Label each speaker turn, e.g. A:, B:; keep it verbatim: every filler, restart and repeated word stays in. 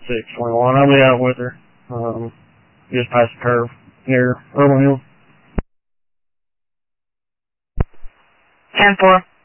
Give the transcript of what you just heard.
A: six twenty-one. I'll be out with her. Um, just past the curve near Irwin Hill.
B: ten four.